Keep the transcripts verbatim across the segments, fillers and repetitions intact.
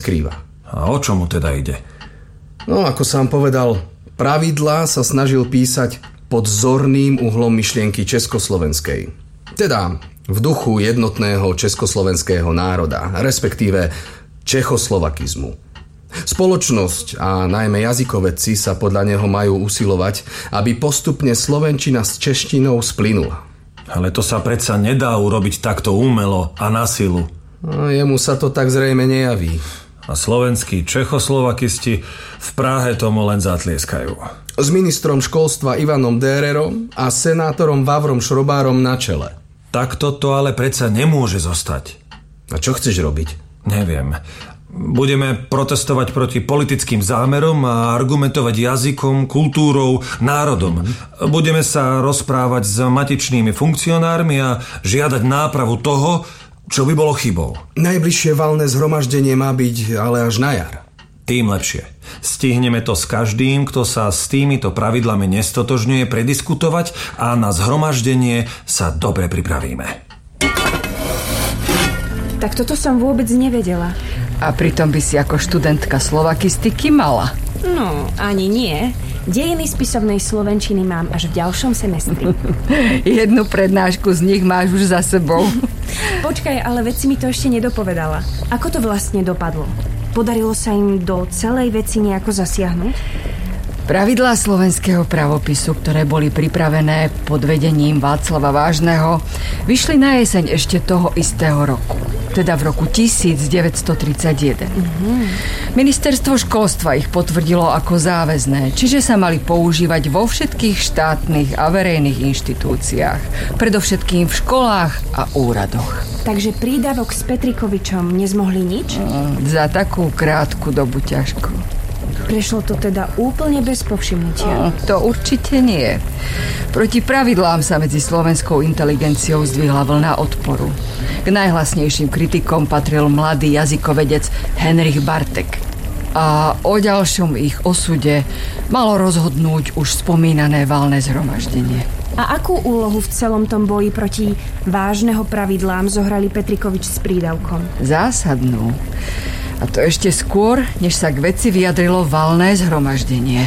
neskrýva. A o čomu teda ide? No, ako sám povedal, pravidlá sa snažil písať pod zorným uhlom myšlienky československej. Teda v duchu jednotného československého národa, respektíve čechoslovakizmu. Spoločnosť a najmä jazykovedci sa podľa neho majú usilovať, aby postupne slovenčina s češtinou splynula. Ale to sa predsa nedá urobiť takto umelo a na silu. A jemu sa to tak zrejme nejaví. A slovenskí čechoslovakisti v Prahe tomu len zatlieskajú. S ministrom školstva Ivanom Dérerom a senátorom Vavrom Šrobárom na čele. Takto to ale predsa nemôže zostať. A čo chceš robiť? Neviem. Budeme protestovať proti politickým zámerom a argumentovať jazykom, kultúrou, národom. Budeme sa rozprávať s matičnými funkcionármi a žiadať nápravu toho, čo by bolo chybou. Najbližšie valné zhromaždenie má byť ale až na jar. Tým lepšie. Stihneme to s každým, kto sa s týmito pravidlami nestotožňuje, prediskutovať a na zhromaždenie sa dobre pripravíme. Tak toto som vôbec nevedela. A pritom by si ako študentka slovakistiky mala. No, ani nie. Dejiny spisovnej slovenčiny mám až v ďalšom semestri. Jednu prednášku z nich máš už za sebou. Počkaj, ale veď si mi to ešte nedopovedala. Ako to vlastne dopadlo? Podarilo sa im do celej veci nejako zasiahnuť? Pravidlá slovenského pravopisu, ktoré boli pripravené pod vedením Václava Vážneho, vyšli na jeseň ešte toho istého roku. Teda v roku devätnásťtridsaťjeden. Mm-hmm. Ministerstvo školstva ich potvrdilo ako záväzné, čiže sa mali používať vo všetkých štátnych a verejných inštitúciách, predovšetkým v školách a úradoch. Takže prídavok s Petrikovičom nezmohli nič? Mm, za takú krátku dobu ťažko. Prešlo to teda úplne bez povšimnutia? To určite nie. Proti pravidlám sa medzi slovenskou inteligenciou zdvihla vlna odporu. K najhlasnejším kritikom patril mladý jazykovedec Henrich Bartek. A o ďalšom ich osude malo rozhodnúť už spomínané valné zhromaždenie. A akú úlohu v celom tom boji proti Vážneho pravidlám zohrali Petrikovič s prídavkom? Zásadnú. A to ešte skôr, než sa k veci vyjadrilo valné zhromaždenie.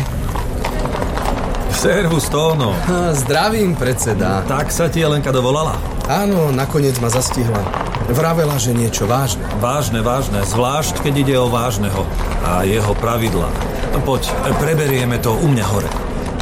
Servus, Tóno. Zdravím, predseda. Tak sa ti Jelenka dovolala? Áno, nakoniec ma zastihla. Vravela, že niečo vážne. Vážne, vážne. Zvlášť, keď ide o Vážneho a jeho pravidlá. Poď, preberieme to u mňa hore.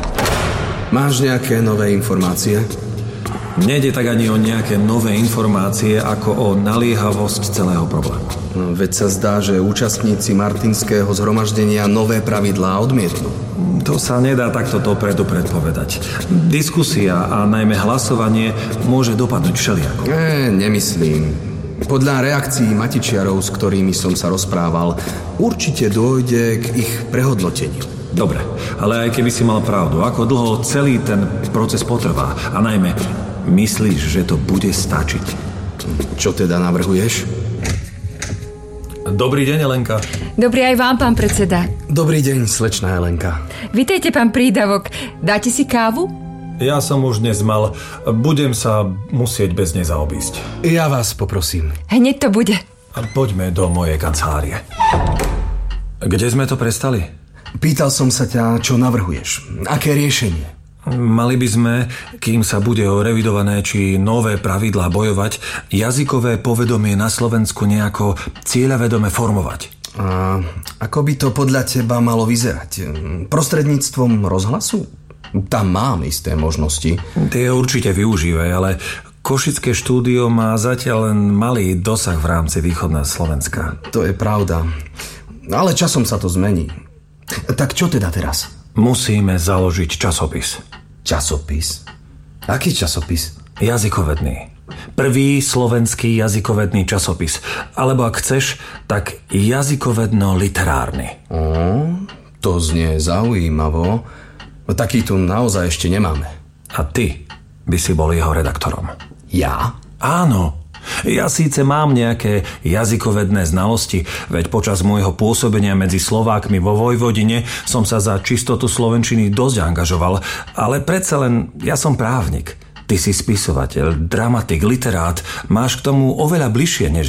Máš nejaké nové informácie? Nejde tak ani o nejaké nové informácie, ako o naliehavosť celého problému. No, veď sa zdá, že účastníci Martinského zhromaždenia nové pravidlá odmietnú. To sa nedá takto dopredu predpovedať. Diskusia a najmä hlasovanie môže dopadnúť všelijako. E, nemyslím. Podľa reakcií matičiarov, s ktorými som sa rozprával, určite dôjde k ich prehodnoteniu. Dobre, ale aj keby si mal pravdu, ako dlho celý ten proces potrvá a najmä myslíš, že to bude stačiť? Čo teda navrhuješ? Dobrý deň, Jelenka. Dobrý aj vám, pán predseda. Dobrý deň, slečná Jelenka. Vitejte, pán prídavok. Dáte si kávu? Ja som už dnes mal. Budem sa musieť bez nej zaobísť. Ja vás poprosím. Hneď to bude. Poďme do mojej kancelárie. Kde sme to prestali? Pýtal som sa ťa, čo navrhuješ. Aké riešenie? Mali by sme, kým sa bude o revidované či nové pravidlá bojovať, jazykové povedomie na Slovensku nejako cieľavedome formovať. A ako by to podľa teba malo vyzerať? Prostredníctvom rozhlasu? Tam mám isté možnosti. Tie určite využívaj, ale Košické štúdio má zatiaľ len malý dosah v rámci východného Slovenska. To je pravda. Ale časom sa to zmení. Tak čo teda teraz? Musíme založiť časopis. Časopis? Aký časopis? Jazykovedný. Prvý slovenský jazykovedný časopis. Alebo ak chceš, tak jazykovedno-literárny. Ó, to znie zaujímavo. Taký tu naozaj ešte nemáme. A ty by si bol jeho redaktorom. Ja? Áno. Ja síce mám nejaké jazykovedné znalosti, veď počas môjho pôsobenia medzi Slovákmi vo Vojvodine som sa za čistotu slovenčiny dosť angažoval, ale predsa len ja som právnik. Ty si spisovateľ, dramatik, literát, máš k tomu oveľa bližšie než ja.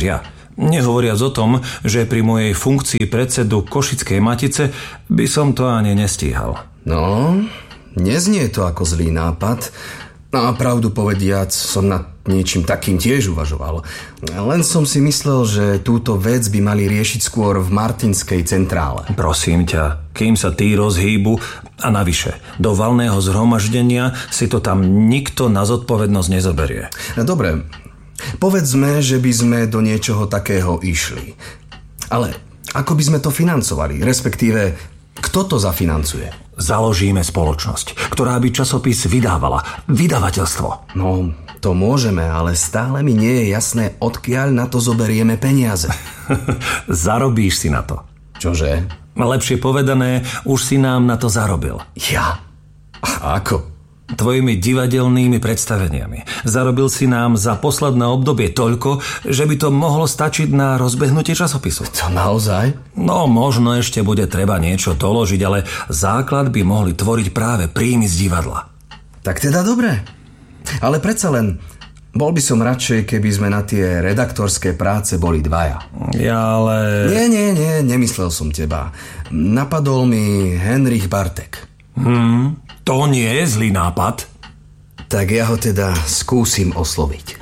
Nehovoriac o tom, že pri mojej funkcii predsedu Košickej Matice by som to ani nestíhal. No, neznie to ako zlý nápad. No a pravdu povediac, som nad niečím takým tiež uvažoval. Len som si myslel, že túto vec by mali riešiť skôr v Martinskej centrále. Prosím ťa, kým sa tí rozhýbu, a navyše, do valného zhromaždenia si to tam nikto na zodpovednosť nezoberie. Dobre, povedzme, že by sme do niečoho takého išli. Ale ako by sme to financovali? Respektíve, kto to zafinancuje? Založíme spoločnosť, ktorá by časopis vydávala. Vydavateľstvo. No, to môžeme, ale stále mi nie je jasné, odkiaľ na to zoberieme peniaze. Zarobíš si na to. Čože? Lepšie povedané, už si nám na to zarobil. Ja? A ako? Tvojimi divadelnými predstaveniami. Zarobil si nám za posledné obdobie toľko, že by to mohlo stačiť na rozbehnutie časopisu. To naozaj? No, možno ešte bude treba niečo doložiť, ale základ by mohli tvoriť práve príjmy z divadla. Tak teda dobre. Ale predsa len, bol by som radšej, keby sme na tie redaktorské práce boli dvaja. Ja ale... Nie, nie, nie, nemyslel som teba. Napadol mi Henrich Bartek. Hmm... To nie je zlý nápad. Tak ja ho teda skúsim osloviť.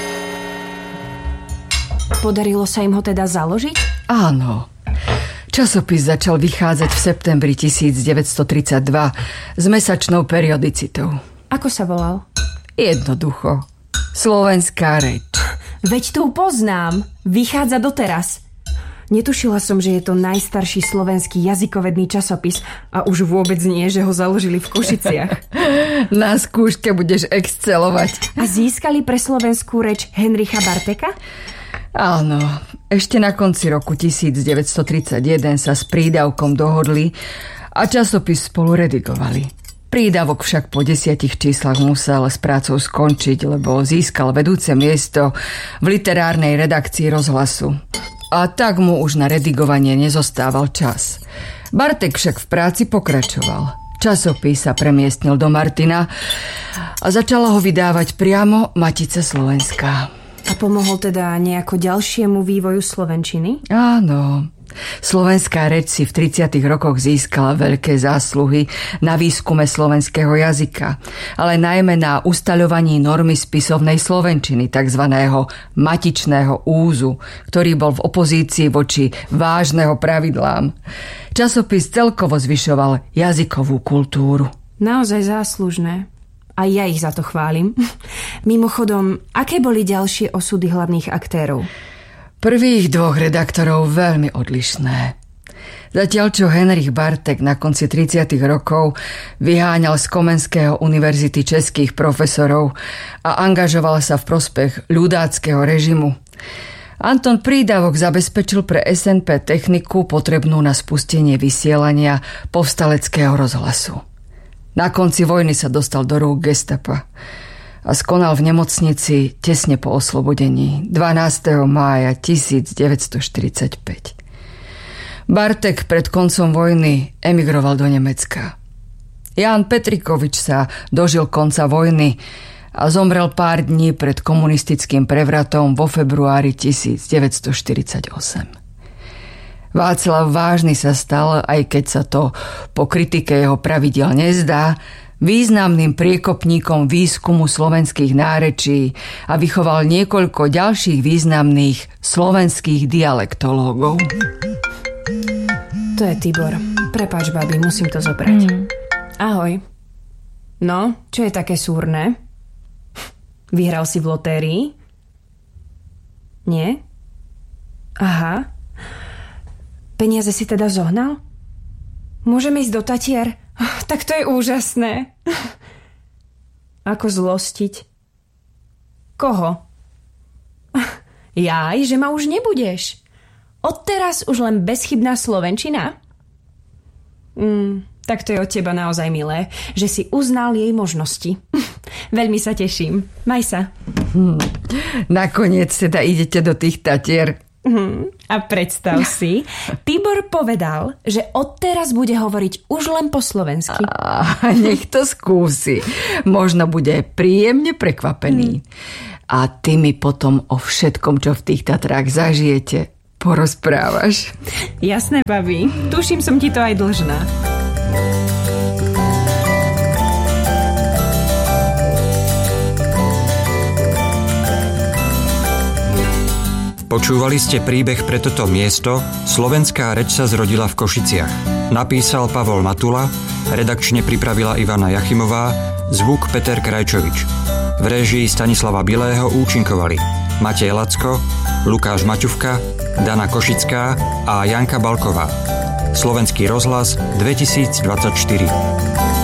Podarilo sa im ho teda založiť? Áno. Časopis začal vychádzať v septembri devätnásťstotridsaťdva s mesačnou periodicitou. Ako sa volal? Jednoducho. Slovenská reč. Veď tu poznám. Vychádza doteraz. Netušila som, že je to najstarší slovenský jazykovedný časopis a už vôbec nie, že ho založili v Košiciach. Na skúške budeš excelovať. A získali pre slovenskú reč Henricha Barteka? Áno. Ešte na konci roku devätnásťstotridsaťjeden sa s prídavkom dohodli a časopis spolu redigovali. Prídavok však po desiatich číslach musel s prácou skončiť, lebo získal vedúce miesto v literárnej redakcii rozhlasu. A tak mu už na redigovanie nezostával čas. Bartek však v práci pokračoval. Časopis sa premiestnil do Martina a začala ho vydávať priamo Matice Slovenská. A pomohol teda nejako ďalšiemu vývoju slovenčiny? Áno. Slovenská reč si v tridsiatych rokoch získala veľké zásluhy na výskume slovenského jazyka, ale najmä na ustaľovaní normy spisovnej slovenčiny, takzvaného matičného úzu, ktorý bol v opozícii voči vážneho pravidlám. Časopis celkovo zvyšoval jazykovú kultúru. Naozaj záslužné. A ja ich za to chválim. Mimochodom, aké boli ďalšie osudy hlavných aktérov? Prvých dvoch redaktorov veľmi odlišné. Zatiaľ, čo Henrich Bartek na konci tridsiatych rokov vyháňal z Komenského univerzity českých profesorov a angažoval sa v prospech ľudáckeho režimu, Anton Prídavok zabezpečil pre es en pé techniku potrebnú na spustenie vysielania povstaleckého rozhlasu. Na konci vojny sa dostal do rúk gestapa a skonal v nemocnici tesne po oslobodení dvanásteho mája devätnásťstoštyridsaťpäť. Bartek pred koncom vojny emigroval do Nemecka. Ján Petrikovič sa dožil konca vojny a zomrel pár dní pred komunistickým prevratom vo februári devätnásťstoštyridsaťosem. Václav Vážny sa stal, aj keď sa to po kritike jeho pravidiel nezdá, významným priekopníkom výskumu slovenských nárečí a vychoval niekoľko ďalších významných slovenských dialektológov. To je Tibor. Prepáč, babi, musím to zobrať. Mm. Ahoj. No, čo je také súrne? Vyhral si v lotérii? Nie? Aha. Peniaze si teda zohnal? Môžeme ísť do Tatier? Tak to je úžasné. Ako zlostiť? Koho? Jaj, že ma už nebudeš. Odteraz už len bezchybná slovenčina? Mm, tak to je od teba naozaj milé, že si uznal jej možnosti. Veľmi sa teším. Maj sa. Hmm. Nakoniec teda idete do tých Tatier. Hmm. A predstav si, Tibor povedal, že odteraz bude hovoriť už len po slovensky. A nech to skúsi. Možno bude príjemne prekvapený. Hmm. a ty mi potom o všetkom, čo v tých Tatrách zažijete, porozprávaš. Jasné, babi. Tuším, som ti to aj dlžná. Počúvali ste príbeh pre toto miesto Slovenská reč sa zrodila v Košiciach. Napísal Pavol Matula, redakčne pripravila Ivana Jachimová, zvuk Peter Krajčovič. V réžii Stanislava Bilého účinkovali Matej Lacko, Lukáš Maťuvka, Dana Košická a Janka Balková. Slovenský rozhlas dvetisícdvadsaťštyri.